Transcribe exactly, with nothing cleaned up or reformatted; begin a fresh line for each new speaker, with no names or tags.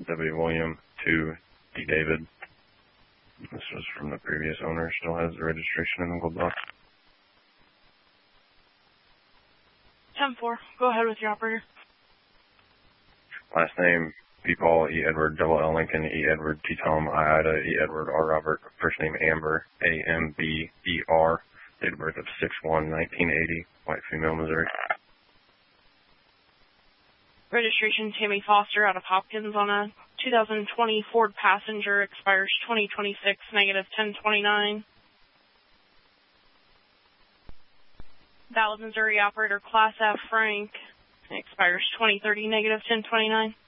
W. William, two D. David. This was from the previous owner. Still has the registration in the glove box.
ten four. Go ahead with your operator.
Last name, P. Paul, E. Edward, double L. Lincoln, E. Edward, T. Tom, I. Ida, E. Edward, R. Robert. First name, Amber, A. M. B. E. R. Date of birth of six one nineteen eighty. White female, Missouri.
Registration, Tammy Foster out of Hopkins on a two thousand twenty Ford Passenger. Expires twenty twenty-six, negative ten twenty-nine. Valid Missouri operator, Class F, Frank. Expires twenty thirty, negative ten twenty-nine.